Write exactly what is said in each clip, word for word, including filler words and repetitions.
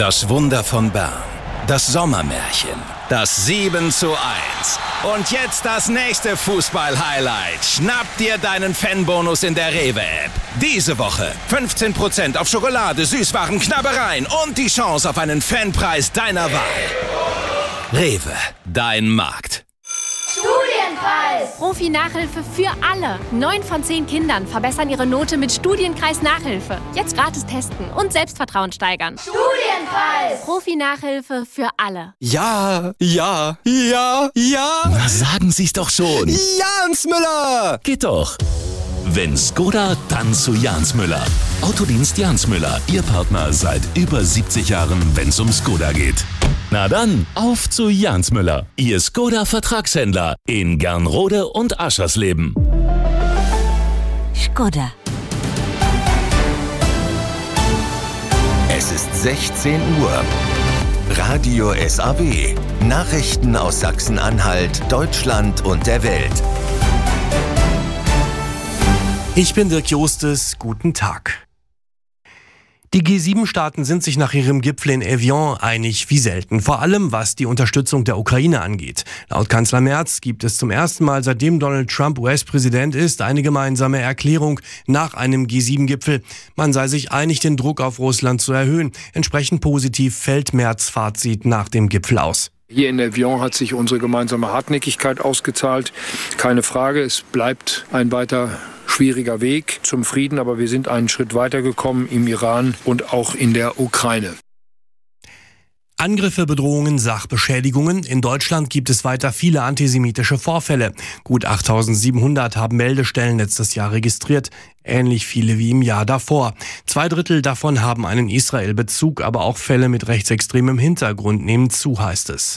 Das Wunder von Bern. Das Sommermärchen. Das sieben zu eins. Und jetzt das nächste Fußball-Highlight. Schnapp dir deinen Fanbonus in der Rewe-App. Diese Woche fünfzehn Prozent auf Schokolade, Süßwaren, Knabbereien und die Chance auf einen Fanpreis deiner Wahl. Rewe, dein Markt. Studienkreis! Profi-Nachhilfe für alle. Neun von zehn Kindern verbessern ihre Note mit Studienkreis-Nachhilfe. Jetzt gratis testen und Selbstvertrauen steigern. Studienkreis! Profi-Nachhilfe für alle. Ja, ja, ja, ja. Na, sagen Sie's doch schon. Jans Müller! Geht doch. Wenn Skoda, dann zu Jans Müller. Autodienst Jans Müller, Ihr Partner seit über siebzig Jahren, wenn's um Skoda geht. Na dann, auf zu Jans Müller, Ihr Skoda-Vertragshändler in Gernrode und Aschersleben. Skoda. Es ist sechzehn Uhr. Radio S A W. Nachrichten aus Sachsen-Anhalt, Deutschland und der Welt. Ich bin Dirk Jostes, guten Tag. Die G sieben Staaten sind sich nach ihrem Gipfel in Evian einig wie selten, vor allem was die Unterstützung der Ukraine angeht. Laut Kanzler Merz gibt es zum ersten Mal, seitdem Donald Trump U S-Präsident ist, eine gemeinsame Erklärung nach einem G sieben Gipfel. Man sei sich einig, den Druck auf Russland zu erhöhen. Entsprechend positiv fällt Merz' Fazit nach dem Gipfel aus. Hier in Evian hat sich unsere gemeinsame Hartnäckigkeit ausgezahlt. Keine Frage, es bleibt ein weiter schwieriger Weg zum Frieden, aber wir sind einen Schritt weitergekommen im Iran und auch in der Ukraine. Angriffe, Bedrohungen, Sachbeschädigungen. In Deutschland gibt es weiter viele antisemitische Vorfälle. Gut achttausendsiebenhundert haben Meldestellen letztes Jahr registriert, ähnlich viele wie im Jahr davor. Zwei Drittel davon haben einen Israel-Bezug, aber auch Fälle mit rechtsextremem Hintergrund nehmen zu, heißt es.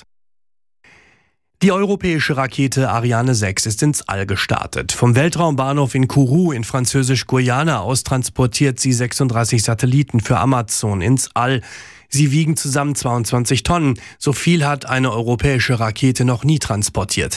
Die europäische Rakete Ariane sechs ist ins All gestartet. Vom Weltraumbahnhof in Kourou in Französisch-Guyana aus transportiert sie sechsunddreißig Satelliten für Amazon ins All. Sie wiegen zusammen zweiundzwanzig Tonnen. So viel hat eine europäische Rakete noch nie transportiert.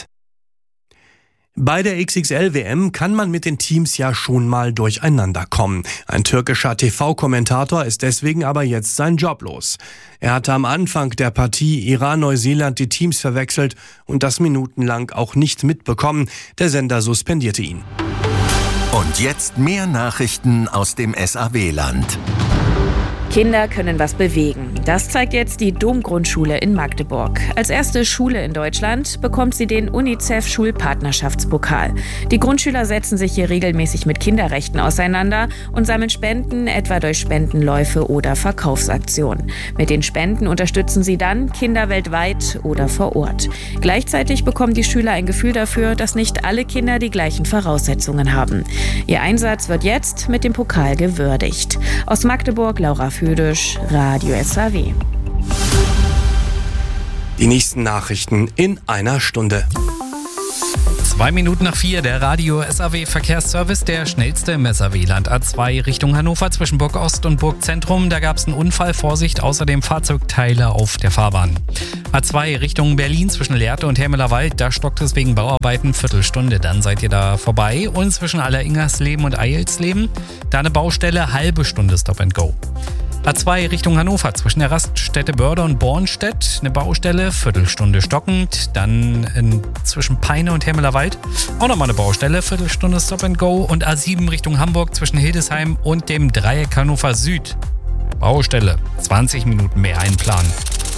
Bei der X X L W M kann man mit den Teams ja schon mal durcheinander kommen. Ein türkischer T V-Kommentator ist deswegen aber jetzt seinen Job los. Er hatte am Anfang der Partie Iran-Neuseeland die Teams verwechselt und das minutenlang auch nicht mitbekommen. Der Sender suspendierte ihn. Und jetzt mehr Nachrichten aus dem S A W-Land. Kinder können was bewegen. Das zeigt jetzt die Domgrundschule in Magdeburg. Als erste Schule in Deutschland bekommt sie den UNICEF-Schulpartnerschaftspokal. Die Grundschüler setzen sich hier regelmäßig mit Kinderrechten auseinander und sammeln Spenden, etwa durch Spendenläufe oder Verkaufsaktionen. Mit den Spenden unterstützen sie dann Kinder weltweit oder vor Ort. Gleichzeitig bekommen die Schüler ein Gefühl dafür, dass nicht alle Kinder die gleichen Voraussetzungen haben. Ihr Einsatz wird jetzt mit dem Pokal gewürdigt. Aus Magdeburg, Laura Füdisch, Radio S A W. Die nächsten Nachrichten in einer Stunde. Zwei Minuten nach vier, der Radio S A W Verkehrsservice, der schnellste im S A W-Land. A zwei Richtung Hannover zwischen Burg Ost und Burg Zentrum. Da gab es einen Unfall, Vorsicht, außerdem Fahrzeugteile auf der Fahrbahn. A zwei Richtung Berlin zwischen Lehrte und Hermelerwald, da stockt es wegen Bauarbeiten, Viertelstunde, dann seid ihr da vorbei. Und zwischen Alleringersleben und Eilsleben, da eine Baustelle, halbe Stunde Stop and Go. A zwei Richtung Hannover zwischen der Raststätte Börde und Bornstedt, eine Baustelle, Viertelstunde stockend. Dann in, zwischen Peine und Hermelerwald auch nochmal eine Baustelle, Viertelstunde Stop and Go. Und A sieben Richtung Hamburg zwischen Hildesheim und dem Dreieck Hannover Süd. Baustelle, zwanzig Minuten mehr einplanen.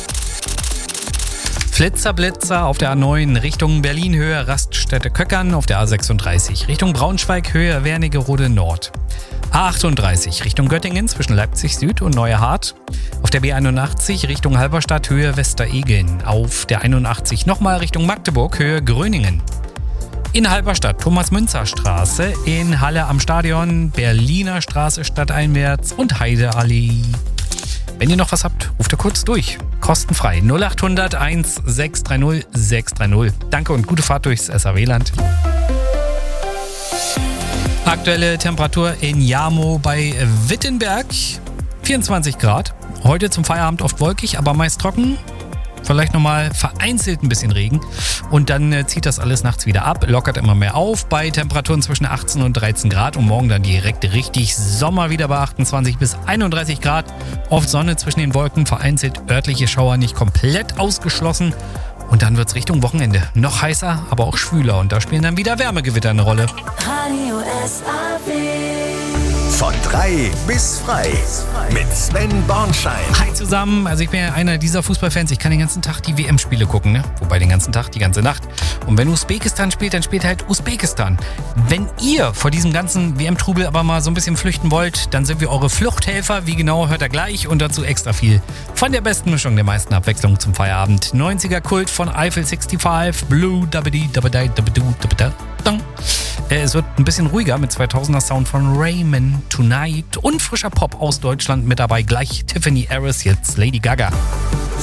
Flitzer, Blitzer auf der A neun Richtung Berlin Höhe Raststätte Köckern, auf der A sechsunddreißig Richtung Braunschweig Höhe Wernigerode Nord. A achtunddreißig Richtung Göttingen zwischen Leipzig Süd und Neuerhardt. Auf der B einundachtzig Richtung Halberstadt Höhe Westeregeln. Auf der einundachtzig nochmal Richtung Magdeburg Höhe Gröningen. In Halberstadt Thomas-Münzer-Straße, in Halle am Stadion Berliner Straße stadteinwärts und Heideallee. Wenn ihr noch was habt, ruft ihr kurz durch. Kostenfrei null achthundert eins sechs drei null sechs drei null. Danke und gute Fahrt durchs S A W-Land. Aktuelle Temperatur in Jarmo bei Wittenberg, vierundzwanzig Grad. Heute zum Feierabend oft wolkig, aber meist trocken. vielleicht nochmal vereinzelt ein bisschen Regen und dann äh, zieht das alles nachts wieder ab, lockert immer mehr auf bei Temperaturen zwischen achtzehn und dreizehn Grad und morgen dann direkt richtig Sommer wieder bei achtundzwanzig bis einunddreißig Grad. Oft Sonne zwischen den Wolken, vereinzelt örtliche Schauer nicht komplett ausgeschlossen. Und dann wird es Richtung Wochenende noch heißer, aber auch schwüler. Und da spielen dann wieder Wärmegewitter eine Rolle. Radio S A W. Von drei bis frei. Mit Sven Bornschein. Hi zusammen. Also ich bin ja einer dieser Fußballfans. Ich kann den ganzen Tag die W M-Spiele gucken, ne? Wobei den ganzen Tag, die ganze Nacht. Und wenn Usbekistan spielt, dann spielt halt Usbekistan. Wenn ihr vor diesem ganzen W M-Trubel aber mal so ein bisschen flüchten wollt, dann sind wir eure Fluchthelfer. Wie genau, hört ihr gleich. Und dazu extra viel von der besten Mischung der meisten Abwechslung zum Feierabend. neunziger Kult von Eiffel sechsundfünfzig, Blue, dabadi, dabadai, dabadu, dabada, dang. Es wird ein bisschen ruhiger mit zweitausender Sound von Rayman Tonight und frischer Pop aus Deutschland mit dabei. Gleich Tiffany Harris, jetzt Lady Gaga.